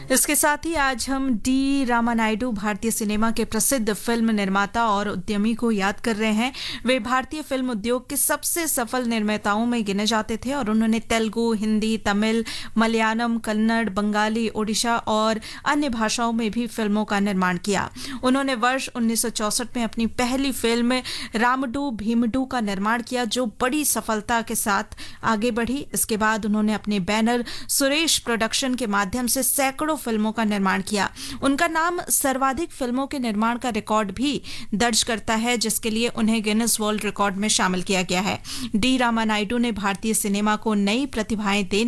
इसके साथ ही आज हम डी रामानायडू भारतीय सिनेमा के प्रसिद्ध फिल्म निर्माता और उद्यमी को याद कर रहे हैं। वे भारतीय फिल्म उद्योग के सबसे सफल निर्माताओं में गिने जाते थे और उन्होंने तेलुगु, हिंदी, तमिल, मलयालम, कन्नड़, बंगाली, ओडिशा और अन्य भाषाओं में भी फिल्मों का निर्माण किया। उन्होंने वर्ष 1964 में अपनी पहली फिल्म रामडू भीमडू का निर्माण किया, जो बड़ी सफलता के साथ आगे बढ़ी। इसके बाद उन्होंने अपने बैनर सुरेश प्रोडक्शन के माध्यम से सैकड़ों फिल्मों का निर्माण किया। उनका नाम सर्वाधिक फिल्मों के निर्माण का रिकॉर्ड भी दर्ज करता है, जिसके लिए उन्हें गिनीज वर्ल्ड रिकॉर्ड में शामिल किया गया है। डी रामानायडू ने भारतीय सिनेमा को नई प्रतिभाएं देने